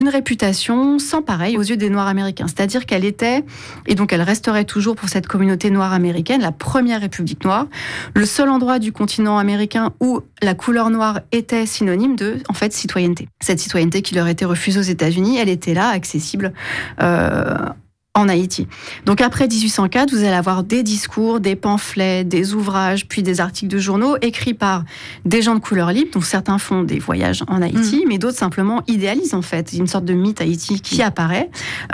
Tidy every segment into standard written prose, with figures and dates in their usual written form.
une réputation sans pareil aux yeux des Noirs américains. C'est-à-dire qu'elle était, et donc elle resterait toujours pour cette communauté noire américaine, la première république noire, le seul endroit du continent américain où la couleur noire était synonyme de, en fait, citoyenneté. Cette citoyenneté qui leur était refusée aux États-Unis, elle était là, accessible en Haïti. Donc après 1804, vous allez avoir des discours, des pamphlets, des ouvrages, puis des articles de journaux écrits par des gens de couleur libre. Donc certains font des voyages en Haïti, mais d'autres simplement idéalisent en fait. Il y a une sorte de mythe Haïti qui apparaît.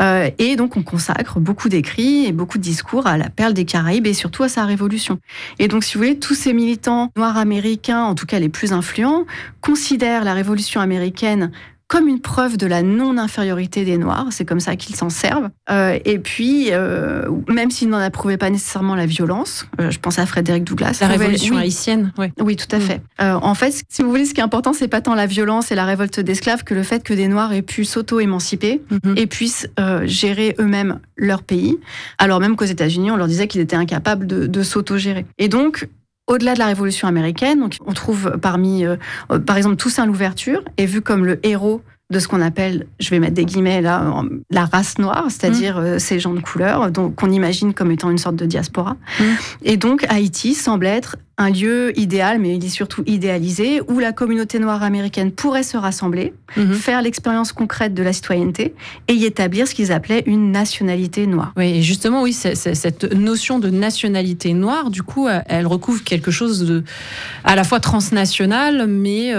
Et donc on consacre beaucoup d'écrits et beaucoup de discours à la perle des Caraïbes et surtout à sa révolution. Et donc si vous voulez, tous ces militants noirs américains, en tout cas les plus influents, considèrent la révolution américaine comme une preuve de la non-infériorité des Noirs, c'est comme ça qu'ils s'en servent. Et puis, même s'ils n'en approuvaient pas nécessairement la violence, je pense à Frédéric Douglass. La révolution haïtienne, oui. Oui, tout à fait. En fait, si vous voulez, ce qui est important, c'est pas tant la violence et la révolte d'esclaves que le fait que des Noirs aient pu s'auto-émanciper et puissent gérer eux-mêmes leur pays, alors même qu'aux États-Unis, on leur disait qu'ils étaient incapables de s'auto-gérer. Et donc, au-delà de la Révolution américaine, donc on trouve parmi, par exemple, Toussaint Louverture est vu comme le héros de ce qu'on appelle, je vais mettre des guillemets là, la race noire, c'est-à-dire ces gens de couleur, donc qu'on imagine comme étant une sorte de diaspora. Et donc Haïti semble être un lieu idéal, mais il est surtout idéalisé, où la communauté noire américaine pourrait se rassembler, faire l'expérience concrète de la citoyenneté et y établir ce qu'ils appelaient une nationalité noire. Oui, et justement, oui, cette notion de nationalité noire, du coup, elle recouvre quelque chose de à la fois transnational, mais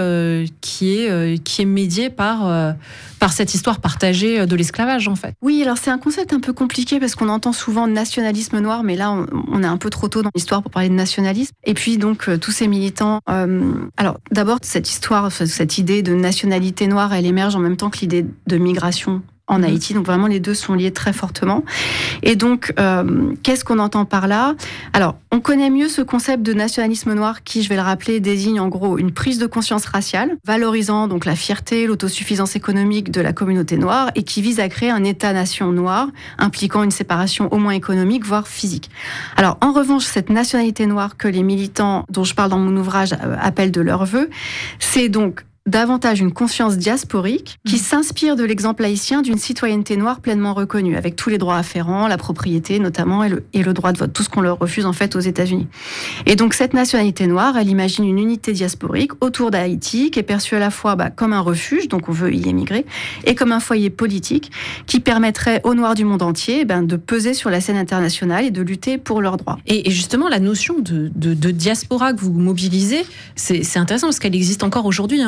qui est médié par cette histoire partagée de l'esclavage, en fait. Oui, alors c'est un concept un peu compliqué parce qu'on entend souvent nationalisme noir, mais là, on est un peu trop tôt dans l'histoire pour parler de nationalisme. Et puis, donc, tous ces militants... alors, d'abord, cette histoire, cette idée de nationalité noire, elle émerge en même temps que l'idée de migration en Haïti. Donc, vraiment, les deux sont liés très fortement. Et donc, qu'est-ce qu'on entend par là ? Alors, on connaît mieux ce concept de nationalisme noir qui, je vais le rappeler, désigne en gros une prise de conscience raciale, valorisant donc la fierté, l'autosuffisance économique de la communauté noire et qui vise à créer un État-nation noir impliquant une séparation au moins économique, voire physique. Alors, en revanche, cette nationalité noire que les militants dont je parle dans mon ouvrage appellent de leur vœu, c'est donc davantage une conscience diasporique qui s'inspire de l'exemple haïtien d'une citoyenneté noire pleinement reconnue, avec tous les droits afférents, la propriété notamment et le droit de vote, tout ce qu'on leur refuse en fait aux États-Unis. Et donc cette nationalité noire, elle imagine une unité diasporique autour d'Haïti qui est perçue à la fois comme un refuge, donc on veut y émigrer, et comme un foyer politique qui permettrait aux Noirs du monde entier de peser sur la scène internationale et de lutter pour leurs droits. Et justement, la notion de diaspora que vous mobilisez, c'est intéressant parce qu'elle existe encore aujourd'hui,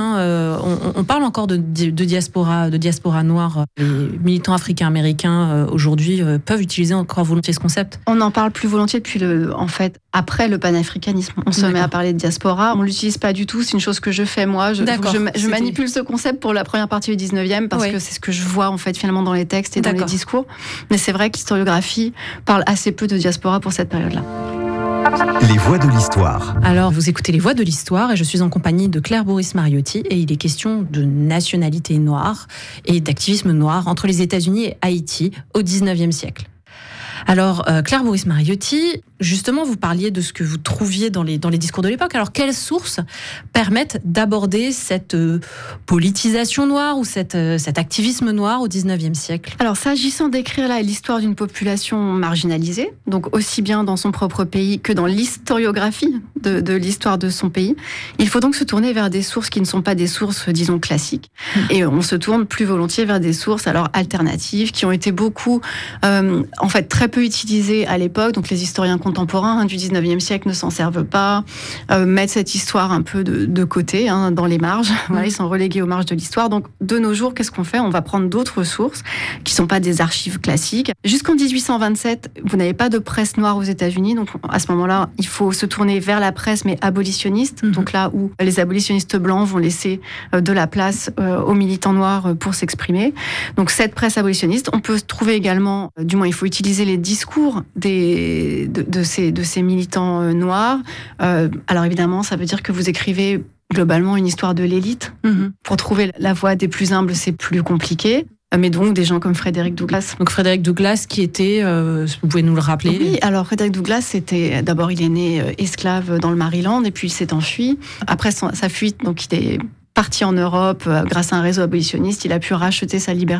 on parle encore de diaspora noire. Les militants africains-américains aujourd'hui peuvent utiliser encore volontiers ce concept. On en parle plus volontiers depuis après le panafricanisme. On se met à parler de diaspora. On l'utilise pas du tout. C'est une chose que je fais moi. Je manipule ce concept pour la première partie du 19e parce que c'est ce que je vois en fait finalement dans les textes et dans les discours. Mais c'est vrai que l'historiographie parle assez peu de diaspora pour cette période-là. Les voix de l'histoire. Alors, vous écoutez Les voix de l'histoire et je suis en compagnie de Claire Boris-Mariotti et il est question de nationalité noire et d'activisme noir entre les États-Unis et Haïti au 19e siècle. Alors, Claire Boris-Mariotti, justement, vous parliez de ce que vous trouviez dans les discours de l'époque. Alors, quelles sources permettent d'aborder cette politisation noire ou cet activisme noir au 19e siècle ? Alors, s'agissant d'écrire là l'histoire d'une population marginalisée, donc aussi bien dans son propre pays que dans l'historiographie de l'histoire de son pays, il faut donc se tourner vers des sources qui ne sont pas des sources, disons, classiques. Et on se tourne plus volontiers vers des sources alors alternatives qui ont été beaucoup, en fait, très peu utilisées à l'époque. Donc, les historiens contemporains du 19e siècle ne s'en servent pas, mettent cette histoire un peu de côté, dans les marges. Voilà, ils sont relégués aux marges de l'histoire. Donc, de nos jours, qu'est-ce qu'on fait ? On va prendre d'autres sources qui ne sont pas des archives classiques. Jusqu'en 1827, vous n'avez pas de presse noire aux États-Unis. Donc, à ce moment-là, il faut se tourner vers la presse, mais abolitionniste. Donc là où les abolitionnistes blancs vont laisser de la place aux militants noirs pour s'exprimer. Donc, cette presse abolitionniste, on peut trouver également, du moins, il faut utiliser les discours de ces militants noirs. Alors évidemment, ça veut dire que vous écrivez globalement une histoire de l'élite. Pour trouver la voix des plus humbles, c'est plus compliqué. Mais donc des gens comme Frédéric Douglass. Donc Frédéric Douglass qui était, vous pouvez nous le rappeler ? Oui, alors Frédéric Douglass, d'abord il est né esclave dans le Maryland et puis il s'est enfui. Après sa fuite, donc il est parti en Europe grâce à un réseau abolitionniste, il a pu racheter sa liberté